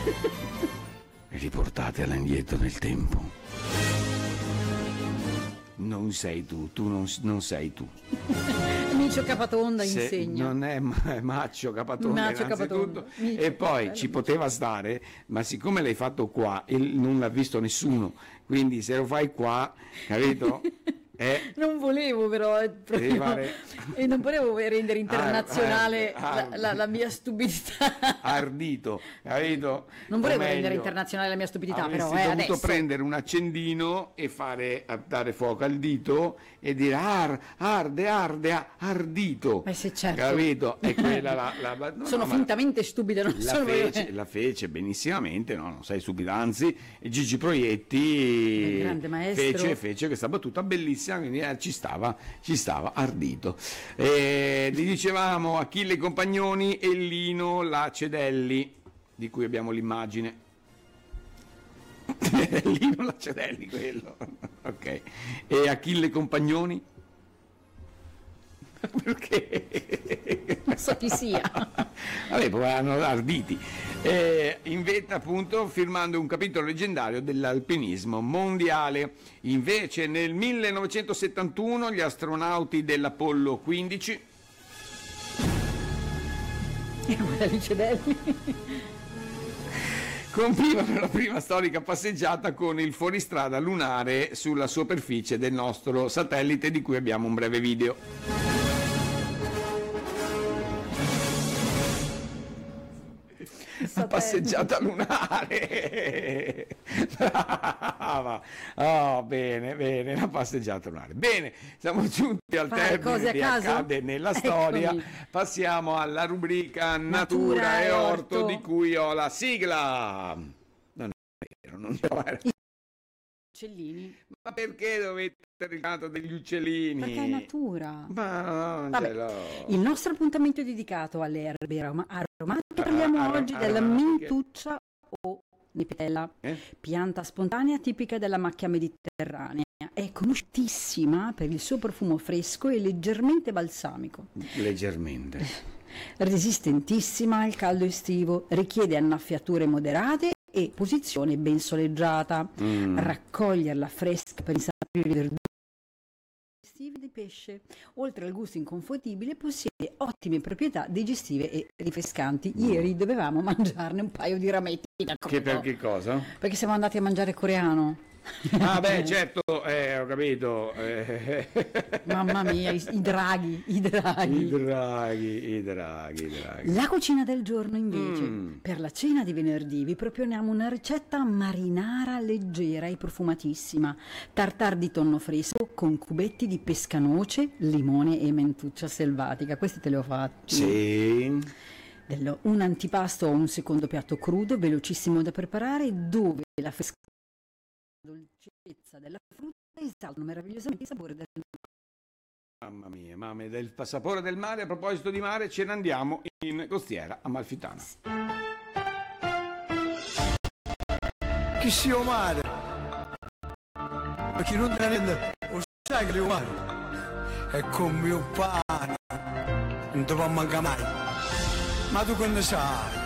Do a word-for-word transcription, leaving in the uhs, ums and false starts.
Riportatela indietro nel tempo. Non sei tu, tu non, non sei tu. Micio Capatonda Se insegna. Non è, è Maccio Capatonda, Maccio Capatonda. E poi ci poteva stare, ma siccome l'hai fatto qua, il, non l'ha visto nessuno, quindi se lo fai qua, capito? Eh, non volevo però eh, proprio, fare... e non volevo rendere internazionale Ar- ar- ar- la, la, la mia stupidità. Ardito, capito? Non volevo o rendere meglio, internazionale la mia stupidità, avresti però eh, dovuto adesso prendere un accendino e fare a dare fuoco al dito e dire ar, arde, arde, ardito. Eh sì, certo. Capito? E quella la, la, la no, sono no, fintamente stupida, non la sono fece, la fece benissimamente, no, non sei stupida, anzi Gigi Proietti grande maestro. fece, fece questa battuta bellissima, quindi eh, ci stava, ci stava ardito. E gli dicevamo Achille Compagnoni e Lino Lacedelli, di cui abbiamo l'immagine. Lino Lacedelli, quello. Ok. E Achille Compagnoni? Perché? Non so chi sia. Vabbè, poi erano arditi. Eh, inventa appunto firmando un capitolo leggendario dell'alpinismo mondiale. Invece nel millenovecentosettantuno gli astronauti dell'Apollo quindici E quella Licedelli compivano la prima storica passeggiata con il fuoristrada lunare sulla superficie del nostro satellite, di cui abbiamo un breve video. La passeggiata lunare. Brava. Oh, bene, bene, la passeggiata lunare. Bene, siamo giunti al Fare termine di Accade nella storia. Eccomi. Passiamo alla rubrica Natura, Natura e e orto, orto, di cui ho la sigla. Non è vero, non è uccellini. Ma perché dovete il canto degli uccellini? Perché è natura. Ma non Vabbè, ce l'ho. il nostro appuntamento è dedicato alle erbe aroma- aromatiche. Parliamo Ar- oggi della aromatiche. mintuccia o nipetella, Eh? pianta spontanea tipica della macchia mediterranea. È conosciutissima per il suo profumo fresco e leggermente balsamico. Leggermente. Resistentissima al caldo estivo, richiede annaffiature moderate e posizione ben soleggiata. Mm. Raccoglierla fresca per insaporire le verdure estive di pesce. Oltre al gusto inconfondibile, possiede ottime proprietà digestive e rinfrescanti. Ieri dovevamo mangiarne un paio di rametti da Che per crudo, che cosa? perché siamo andati a mangiare coreano. Ah beh, certo, eh, ho capito. Eh. Mamma mia, i, i draghi, i draghi. I draghi, i draghi, i draghi. La cucina del giorno invece, Mm. per la cena di venerdì vi proponiamo una ricetta marinara leggera e profumatissima, tartar di tonno fresco con cubetti di pescanoce, limone e mentuccia selvatica. Questi te li ho fatti. Sì. Dello- un antipasto o un secondo piatto crudo, velocissimo da preparare, dove la frescura e la dolcezza della frutta esaltano meravigliosamente il sapore del Mamma mia, mamma, del sapore del mare. A proposito di mare, ce ne andiamo in costiera Amalfitana. Chi sia mare? Perché non te ne rende, lo sai che le mare è come mio pane, non ti può mancare mai. Ma tu quando sai?